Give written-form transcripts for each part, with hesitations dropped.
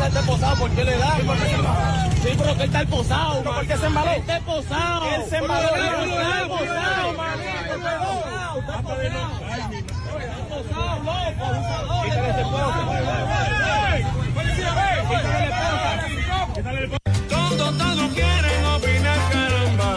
está posado, ¿por qué le da? Sí, pero que él está posado, ¿Por qué se embaló? Él está posado. Él se embaló. Él está posado, manito. Está posado, loco, abusador. Quítale ese poco. Todos quieren opinar, caramba.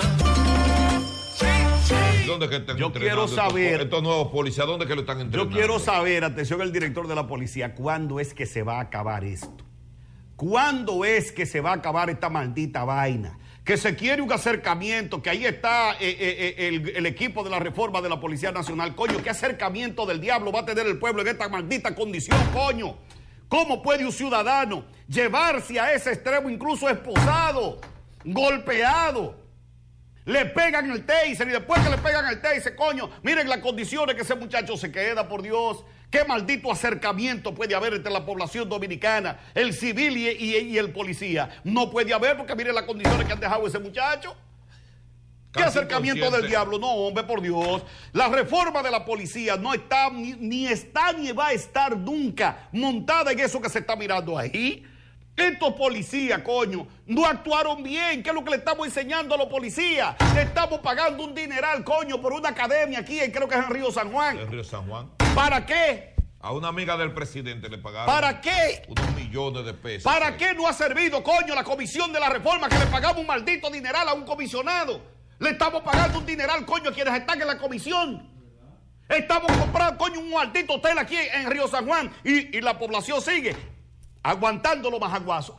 ¿Dónde que están Yo quiero saber, estos nuevos policías? ¿Dónde que lo están entrenando? Yo quiero saber, atención el director de la policía, ¿cuándo es que se va a acabar esto? ¿Cuándo es que se va a acabar esta maldita vaina? Que se quiere un acercamiento, que ahí está el equipo de la reforma de la Policía Nacional. Coño, ¿qué acercamiento del diablo va a tener el pueblo en esta maldita condición, coño? ¿Cómo puede un ciudadano llevarse a ese extremo, incluso esposado, golpeado? Le pegan el taser y después que le pegan el taser, coño, miren las condiciones que ese muchacho se queda, por Dios. ¿Qué maldito acercamiento puede haber entre la población dominicana, el civil y el policía? No puede haber porque miren las condiciones que han dejado ese muchacho. ¿Qué acercamiento del diablo? No, hombre, por Dios. La reforma de la policía no está, ni está ni va a estar nunca montada en eso que se está mirando ahí. Estos policías, coño, no actuaron bien. ¿Qué es lo que le estamos enseñando a los policías? Le estamos pagando un dineral, coño, por una academia aquí, creo que es en Río San Juan. ¿En Río San Juan? ¿Para qué? A una amiga del presidente le pagaron. ¿Para qué? Unos millones de pesos. ¿Para qué no ha servido, coño, la comisión de la reforma que le pagamos un maldito dineral a un comisionado? Le estamos pagando un dineral, coño, a quienes están en la comisión. Estamos comprando, coño, un maldito hotel aquí en Río San Juan y la población sigue aguantando los majaguazos.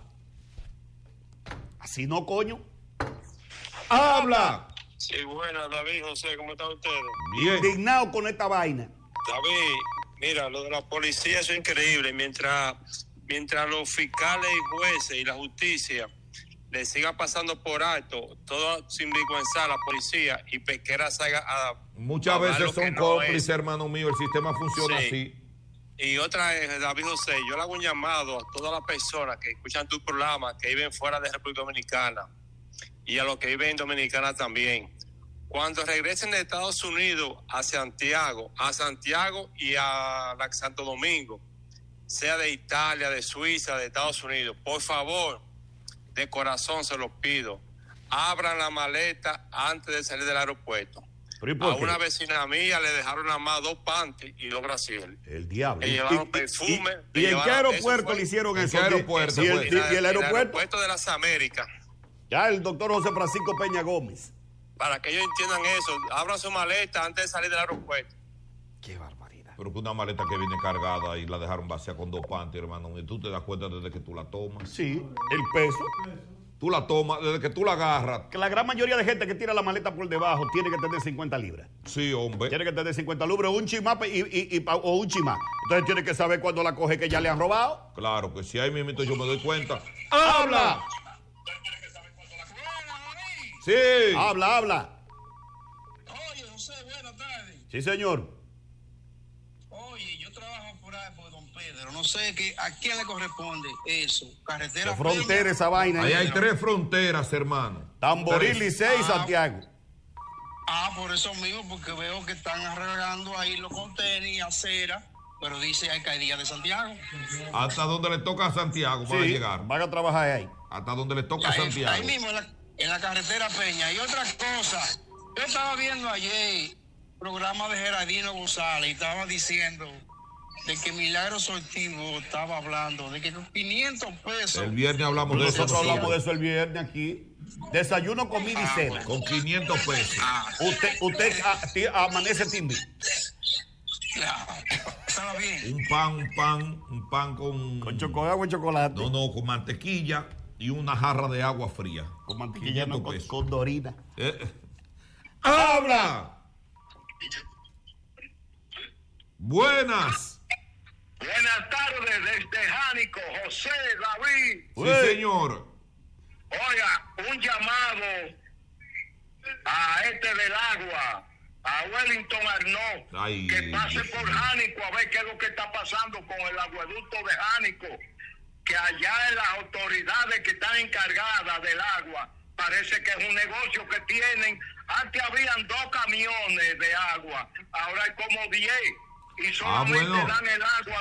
Así no, coño. ¡Habla! Sí, buenas, David, José, ¿cómo están ustedes? Bien. Indignado con esta vaina. David, mira, lo de la policía eso es increíble. Mientras los fiscales y jueces y la justicia le sigan pasando por alto todo sinvergüenza a la policía y pesquera salga a... Muchas veces son cómplices, hermano mío. El sistema funciona así. Y otra es, David José, yo le hago un llamado a todas las personas que escuchan tu programa, que viven fuera de República Dominicana y a los que viven en Dominicana también. Cuando regresen de Estados Unidos a Santiago y a Santo Domingo, sea de Italia, de Suiza, de Estados Unidos, por favor, de corazón se los pido, abran la maleta antes de salir del aeropuerto. A una vecina mía le dejaron nada más 2 panties y 2 brasieres. El diablo. Le llevaron perfume. ¿Y en qué aeropuerto le hicieron eso? ¿En qué aeropuerto? ¿Y el aeropuerto? En el aeropuerto de las Américas. Ya el doctor José Francisco Peña Gómez. Para que ellos entiendan eso, abran su maleta antes de salir del aeropuerto. Qué barbaridad. Pero que una maleta que viene cargada y la dejaron vacía con 2 panties, hermano. Y tú te das cuenta desde que tú la tomas. Sí, el peso. Tú la tomas, desde que tú la agarras. Que la gran mayoría de gente que tira la maleta por debajo tiene que tener 50 libras. Sí, hombre. Tiene que tener 50 libras, un chimá o un chimá. Entonces tiene que saber cuándo la coge que ya le han robado. Claro, que si hay mismito yo me doy cuenta. ¡Habla! Sí. Habla. Oye, José, buenas tardes. Sí, señor. Oye, yo trabajo por ahí por Don Pedro. No sé a quién le corresponde eso. Carretera. ¿Qué frontera esa vaina? Ahí hay 3 fronteras, hermano. Tamboril, Licey y Santiago. Por eso mismo, porque veo que están arreglando ahí los contenes, acera, pero dice alcaldía de Santiago. Hasta donde le toca a Santiago para llegar. Van a trabajar ahí. Hasta donde le toca a Santiago. Ahí mismo, en la carretera Peña. Y otra cosa, yo estaba viendo ayer programa de Gerardino González y estaba diciendo de que Milagro Sortivo estaba hablando de que con 500 pesos. El viernes hablamos de eso. Nosotros hablamos de eso el viernes aquí. Desayuno, comida y cena. Con 500 pesos. Usted amanece timbi. Estaba bien. Un pan con... ¿Con chocolate o chocolate? No, con mantequilla y una jarra de agua fría. Con mantequilla, no, con dorina. ¡Habla! Buenas. Buenas tardes desde Jánico, José, David. Sí, señor. Oiga, un llamado a del agua, a Wellington Arnaud, que pase por Jánico a ver qué es lo que está pasando con el acueducto de Jánico, que allá en las autoridades que están encargadas del agua, parece que es un negocio que tienen. Antes habían 2 camiones de agua, ahora hay como 10 y solamente dan el agua